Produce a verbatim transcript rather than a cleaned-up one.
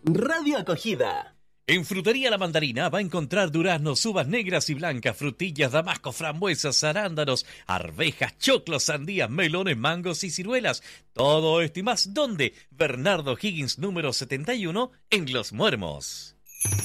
Radio Acogida. En Frutería La Mandarina va a encontrar duraznos, uvas negras y blancas, frutillas, damascos, frambuesas, arándanos, arvejas, choclos, sandías, melones, mangos y ciruelas. Todo esto y más, ¿dónde? Bernardo Higgins número setenta y uno en Los Muermos.